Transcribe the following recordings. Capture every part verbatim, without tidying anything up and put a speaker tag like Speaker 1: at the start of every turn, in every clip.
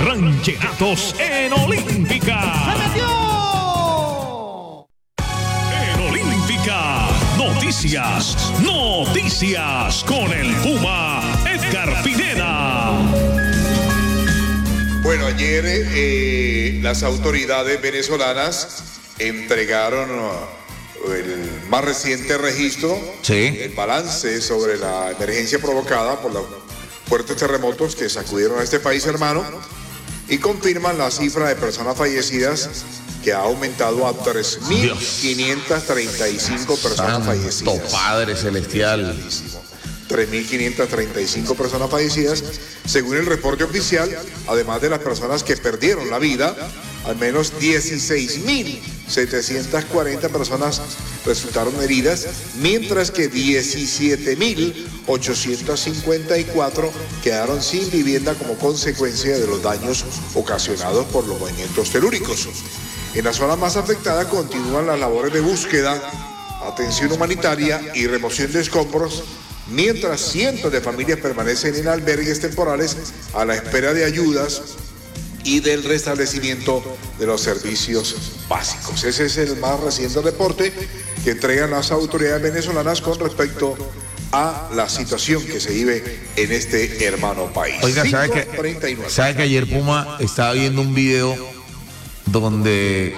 Speaker 1: Rancheratos en Olímpica.
Speaker 2: ¡Se metió!
Speaker 1: En Olímpica, noticias, noticias con el Puma Edgar Pineda.
Speaker 3: Bueno, ayer eh, las autoridades venezolanas entregaron el más reciente registro,
Speaker 4: sí.
Speaker 3: el balance sobre la emergencia provocada por los fuertes terremotos que sacudieron a este país hermano y confirman la cifra de personas fallecidas que ha aumentado a tres mil quinientas treinta y cinco personas
Speaker 4: Santo
Speaker 3: fallecidas.
Speaker 4: Padre Celestial.
Speaker 3: tres mil quinientas treinta y cinco personas fallecidas, según el reporte oficial, además de las personas que perdieron la vida, al menos dieciséis mil setecientas cuarenta personas resultaron heridas, mientras que diecisiete mil ochocientos cincuenta y cuatro quedaron sin vivienda como consecuencia de los daños ocasionados por los movimientos telúricos. En la zona más afectada continúan las labores de búsqueda, atención humanitaria y remoción de escombros, mientras cientos de familias permanecen en albergues temporales a la espera de ayudas y del restablecimiento de los servicios básicos. Ese es el más reciente reporte que entregan las autoridades venezolanas con respecto a la situación que se vive en este hermano país.
Speaker 4: Oiga, ¿sabe que, ¿sabe que ayer Puma estaba viendo un video donde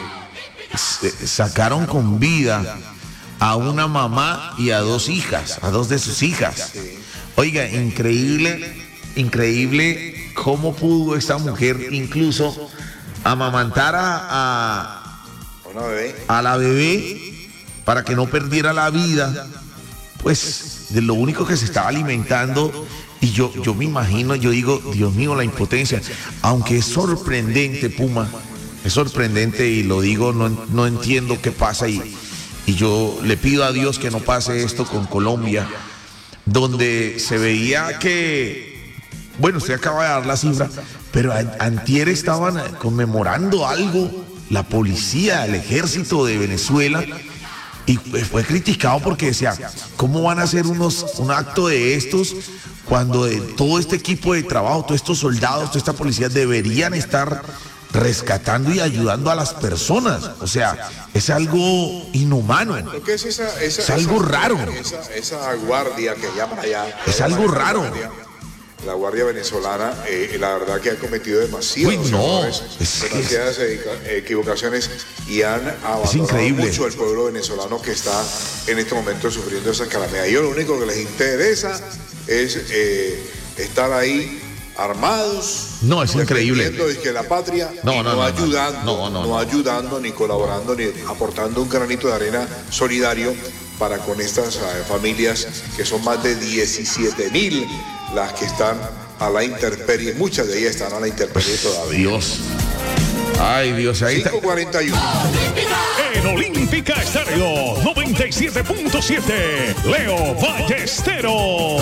Speaker 4: sacaron con vida a una mamá y a dos hijas, a dos de sus hijas? Oiga, increíble, increíble cómo pudo esta mujer incluso amamantar a, a,
Speaker 3: Una bebé.
Speaker 4: a la bebé para que no perdiera la vida, pues de lo único que se estaba alimentando. Y yo, yo me imagino, yo digo, Dios mío, la impotencia, aunque es sorprendente, Puma, es sorprendente y lo digo, no, no entiendo qué pasa y, y yo le pido a Dios que no pase esto con Colombia, donde se veía que, bueno, usted acaba de dar la cifra, pero antier estaban conmemorando algo, la policía, el ejército de Venezuela, y fue criticado porque decía, ¿cómo van a hacer unos, un acto de estos cuando de todo este equipo de trabajo, todos estos soldados, toda esta policía deberían estar rescatando y ayudando a las personas? O sea, es algo inhumano.
Speaker 3: Lo que es esa, esa,
Speaker 4: es algo
Speaker 3: esa,
Speaker 4: raro.
Speaker 3: Esa, esa guardia que llaman allá.
Speaker 4: Es algo raro.
Speaker 3: Guardia, la guardia venezolana, eh, la verdad que ha cometido demasiados
Speaker 4: Uy, no,
Speaker 3: errores,
Speaker 4: es,
Speaker 3: demasiadas es, equivocaciones y han abandonado mucho al pueblo venezolano que está en este momento sufriendo esa calamidad. Y lo único que les interesa es eh, estar ahí armados.
Speaker 4: No, es increíble.
Speaker 3: De que la patria
Speaker 4: no, no,
Speaker 3: no,
Speaker 4: no,
Speaker 3: ayudando,
Speaker 4: no, no, no,
Speaker 3: no ayudando, ni colaborando, ni aportando un granito de arena solidario para con estas uh, familias que son más de diecisiete mil las que están a la intemperie. Muchas de ellas están a la intemperie todavía.
Speaker 4: Dios. Ay, Dios, ahí está.
Speaker 3: cinco cuarenta y uno.
Speaker 1: En Olímpica Estéreo noventa y siete punto siete, Leo Ballesteros.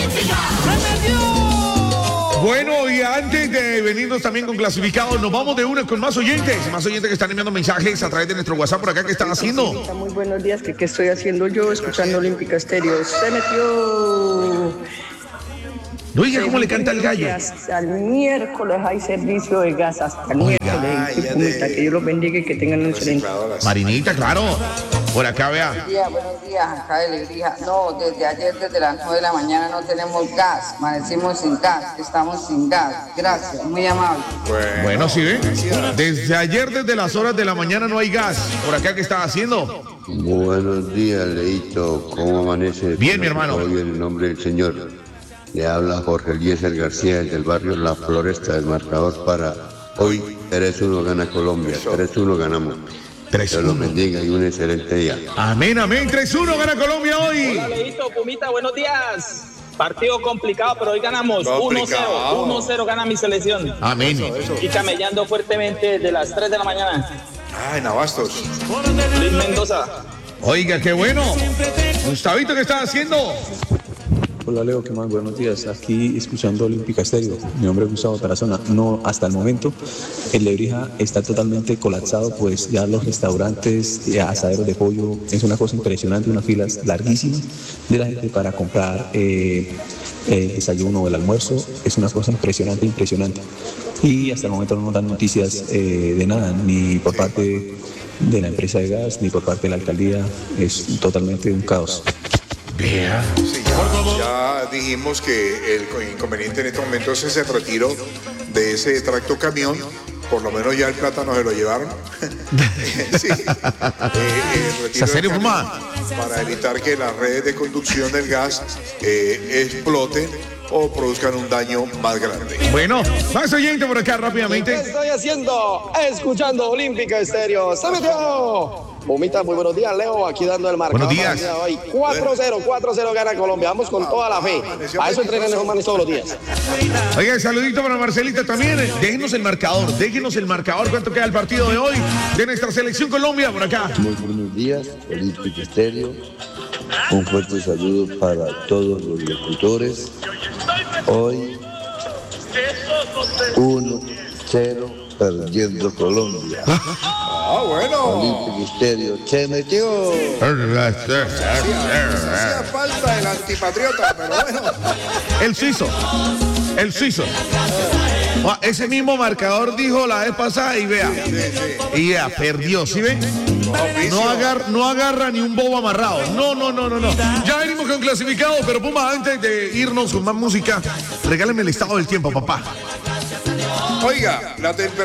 Speaker 4: Bueno, y antes de venirnos también con clasificados, nos vamos de una con más oyentes, más oyentes que están enviando mensajes a través de nuestro WhatsApp por acá. ¿Qué están haciendo?
Speaker 5: Muy buenos días, ¿qué, qué estoy haciendo yo escuchando Olímpica Estéreo? Se metió...
Speaker 4: No diga cómo le canta el gallo.
Speaker 5: Hasta el miércoles hay servicio de gas, hasta el miércoles. Pumita, que Dios los bendiga y que tengan un excelente.
Speaker 4: Marinita, claro. Por acá, vea.
Speaker 6: Buenos días, buenos días, acá de Lebrija. No, desde ayer, desde las nueve de la mañana no tenemos gas. Amanecimos sin gas, estamos sin gas. Gracias, muy amable.
Speaker 4: Bueno, bueno sí, ¿ven? Desde ayer, desde las horas de la mañana no hay gas. Por acá, ¿qué está haciendo?
Speaker 7: Buenos días, Leito. ¿Cómo amanece?
Speaker 4: Bien, mi hermano.
Speaker 7: Hoy en el nombre del Señor. Le habla Jorge Eliezer García desde el barrio La Floresta, del marcador para hoy. tres uno gana Colombia, tres uno ganamos.
Speaker 4: tres uno.
Speaker 7: Dios los bendiga y un excelente día.
Speaker 4: Amén, amén. tres uno gana Colombia hoy.
Speaker 8: Hola, Leito, Pumita, buenos días. Partido complicado, pero hoy ganamos uno cero. uno cero gana mi selección.
Speaker 4: Amén.
Speaker 3: Eso, eso.
Speaker 8: Y camellando fuertemente desde las tres de la mañana.
Speaker 3: Ah, en Abastos.
Speaker 8: Luis Mendoza.
Speaker 4: Oiga, qué bueno. Gustavito, ¿qué está haciendo?
Speaker 9: Hola Leo, ¿qué más? Buenos días. Aquí escuchando Olímpica Estéreo. Mi nombre es Gustavo Tarazona. No, hasta el momento el Lebrija está totalmente colapsado, pues ya los restaurantes, ya asaderos de pollo, es una cosa impresionante, unas filas larguísimas de la gente para comprar eh, el desayuno o el almuerzo. Es una cosa impresionante, impresionante. y hasta el momento no nos dan noticias eh, de nada, ni por parte de la empresa de gas, ni por parte de la alcaldía. Es totalmente un caos.
Speaker 4: Vea.
Speaker 3: Sí, ya, ya dijimos que el inconveniente en este momento es ese retiro de ese tracto camión. Por lo menos ya el plátano se lo llevaron. Sí. eh, eh,
Speaker 4: ¿Se serio, mamá?
Speaker 3: Para evitar que las redes de conducción del gas eh, exploten o produzcan un daño más grande.
Speaker 4: Bueno, más oyente por acá rápidamente.
Speaker 2: ¿Qué estoy haciendo? Escuchando Olímpica Estéreo. ¡Se metió! Bumita, muy buenos días, Leo. Aquí dando el marcador.
Speaker 4: Buenos días.
Speaker 2: Hoy cuatro cero, cuatro cero gana Colombia. Vamos con toda la fe. A eso entrenan esos manes todos los días.
Speaker 4: Oiga, saludito para Marcelita también. Déjenos el marcador, déjenos el marcador. ¿Cuánto queda el partido de hoy de nuestra selección Colombia por acá?
Speaker 10: Muy buenos días, Olímpica Estéreo. Un fuerte saludo para todos los locutores. Hoy uno cero perdiendo Colombia.
Speaker 3: Ah, bueno.
Speaker 10: Olímpica Estéreo se metió.
Speaker 3: Hacía falta el antipatriota, pero bueno.
Speaker 4: El suizo, el suizo. Ah, ese mismo marcador dijo la vez pasada y vea.
Speaker 3: Sí, sí.
Speaker 4: Y ya, perdió, ¿sí ven? No agarra, no agarra ni un bobo amarrado. No, no, no, no, no. Ya venimos con clasificados, pero Puma, antes de irnos con más música, regálenme el estado del tiempo, papá.
Speaker 3: Oiga, la temperatura.